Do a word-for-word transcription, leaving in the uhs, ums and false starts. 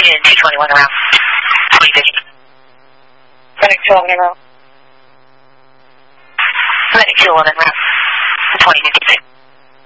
Union two twenty-one around twenty fifty. Medic two eleven around. Medic two eleven around twenty fifty-six.